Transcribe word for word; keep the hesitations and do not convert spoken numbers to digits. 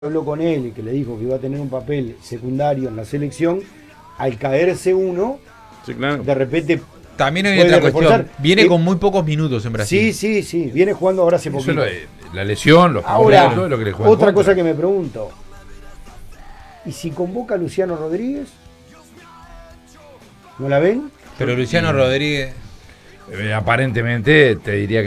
habló con él y que le dijo que iba a tener un papel secundario en la selección, al caerse uno, sí, claro. de repente también hay puede otra cuestión. reforzar. Viene Eh, con muy pocos minutos en Brasil. Sí, sí, sí, viene jugando ahora hace Eso poquito. es lo de- la lesión, los Ahora, problemas, todo lo que le juega. otra cosa que me pregunto, ¿y si convoca a Luciano Rodríguez? ¿No la ven? Pero Luciano Rodríguez... Eh, aparentemente te diría que